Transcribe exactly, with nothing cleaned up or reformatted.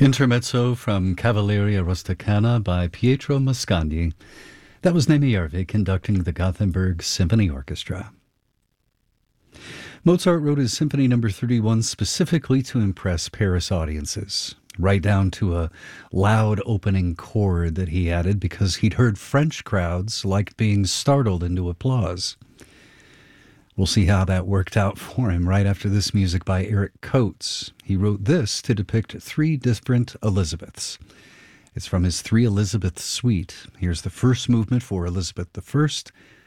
Intermezzo from Cavalleria Rusticana by Pietro Mascagni. That was Neeme Järvi conducting the Gothenburg Symphony Orchestra. Mozart wrote his Symphony Number thirty-one specifically to impress Paris audiences, right down to a loud opening chord that he added because he'd heard French crowds liked being startled into applause. We'll see how that worked out for him right after this music by Eric Coates. He wrote this to depict three different Elizabeths. It's from his Three Elizabeths Suite. Here's the first movement for Elizabeth the First